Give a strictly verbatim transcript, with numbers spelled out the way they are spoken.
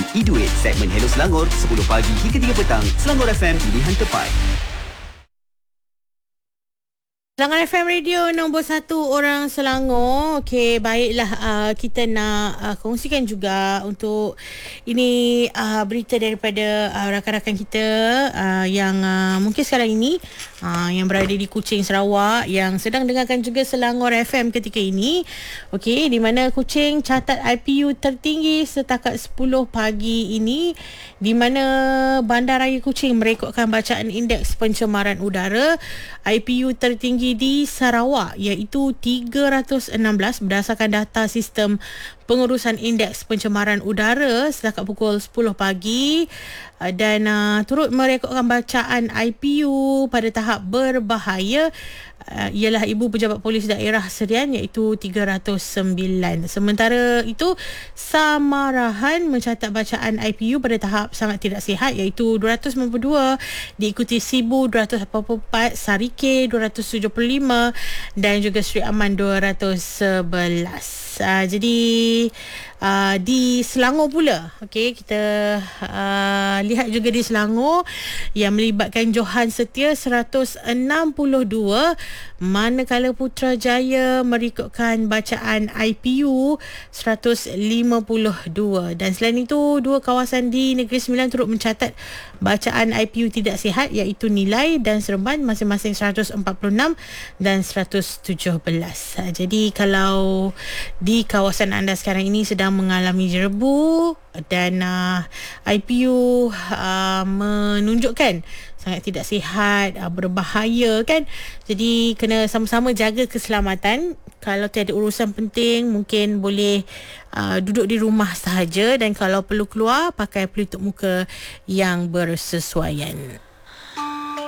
e-duit segmen Hello Selangor sepuluh pagi hingga tiga petang. Selangor F M, pilihan tepat. Selangor F M Radio nombor satu orang Selangor. Okey, baiklah, uh, kita nak uh, kongsikan juga untuk ini uh, berita daripada uh, rakan-rakan kita uh, yang uh, mungkin sekarang ini uh, yang berada di Kuching, Sarawak, yang sedang dengarkan juga Selangor F M ketika ini. Okey, di mana Kuching catat I P U tertinggi setakat sepuluh pagi ini, di mana Bandaraya Kuching merekodkan bacaan indeks pencemaran udara I P U tertinggi di Sarawak, iaitu tiga ratus enam belas berdasarkan data sistem pengurusan indeks pencemaran udara setakat pukul sepuluh pagi, dan uh, turut merekodkan bacaan I P U pada tahap berbahaya uh, ialah Ibu Pejabat Polis Daerah Serian, iaitu tiga ratus sembilan. Sementara itu Samarahan mencatat bacaan I P U pada tahap sangat tidak sihat, iaitu dua ratus sembilan puluh dua, diikuti Sibu dua ratus lapan puluh empat, Sarike dua ratus tujuh puluh lima dan juga Seri Aman dua ratus sebelas. Uh, jadi uh, di Selangor pula, okey, kita uh, lihat juga di Selangor yang melibatkan Johan Setia seratus enam puluh dua, manakala Putrajaya merekodkan bacaan I P U seratus lima puluh dua. Dan selain itu, dua kawasan di Negeri Sembilan turut mencatat bacaan I P U tidak sihat, iaitu Nilai dan Seremban, masing-masing seratus empat puluh enam dan seratus tujuh belas. Uh, jadi kalau di kawasan anda sekarang ini sedang mengalami jerebu dan uh, I P U uh, menunjukkan sangat tidak sihat, uh, berbahaya kan, jadi kena sama-sama jaga keselamatan. Kalau tiada urusan penting, mungkin boleh uh, duduk di rumah sahaja, dan kalau perlu keluar, pakai pelitup muka yang bersesuaian.